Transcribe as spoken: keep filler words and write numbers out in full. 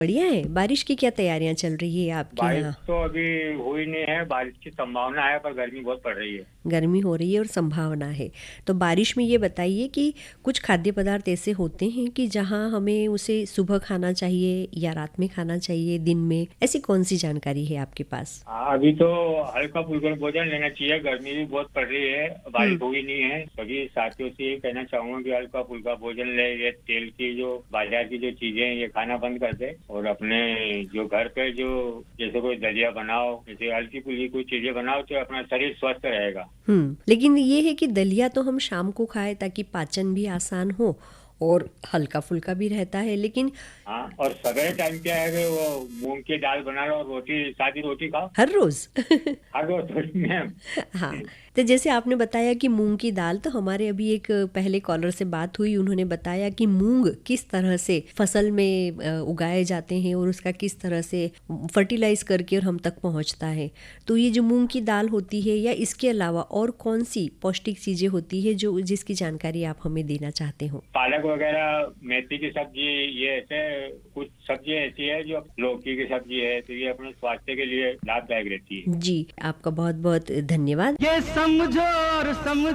बढ़िया है। बारिश की क्या तैयारियां चल रही है आपके बारिश यहाँ? तो अभी हुई नहीं है, बारिश की संभावना है पर गर्मी बहुत पड़ रही है। गर्मी हो रही है और संभावना है। तो बारिश में ये बताइए कि कुछ खाद्य पदार्थ ऐसे होते हैं कि जहाँ हमें उसे सुबह खाना चाहिए या रात में खाना चाहिए, दिन में, ऐसी कौन सी जानकारी है आपके पास? हाँ, अभी तो हल्का फुल्का भोजन लेना चाहिए, गर्मी भी बहुत पड़ रही है, बारिश हम्म। हुई नहीं है। सभी साथियों से ये कहना चाहूंगा कि हल्का फुल्का भोजन ले, ये तेल की जो बाजार की जो चीजें हैं ये खाना बंद कर दे और अपने जो घर पे जो जैसे कोई दलिया बनाओ, जैसे हल्की फुल्की कोई चीजें बनाओ तो अपना शरीर स्वस्थ रहेगा। हम्म लेकिन ये है कि दलिया तो हम शाम को खाएं ताकि पाचन भी आसान हो और हल्का फुल्का भी रहता है, लेकिन हाँ, और सवेरे टाइम क्या है कि वो मूंग की दाल बना लो और रोटी, सादी रोटी खाओ हर रोज। हर रोज थोड़ी मैम। हाँ, तो जैसे आपने बताया कि मूंग की दाल, तो हमारे अभी एक पहले कॉलर से बात हुई, उन्होंने बताया कि मूंग किस तरह से फसल में अ, उगाए जाते हैं और उसका किस तरह से फर्टिलाइज करके और हम तक पहुंचता है। तो ये जो मूंग की दाल होती है या इसके अलावा और कौन सी पौष्टिक चीजें होती है जो जिसकी जानकारी आप हमें देना चाहते हो? पालक वगैरह, मेथी की सब्जी, ये ऐसे कुछ सब्जी ऐसी है जो लौकी की सब्जी है तो ये अपने स्वास्थ्य के लिए लाभदायक रहती है। जी, आपका बहुत बहुत धन्यवाद। ये समझो और समझ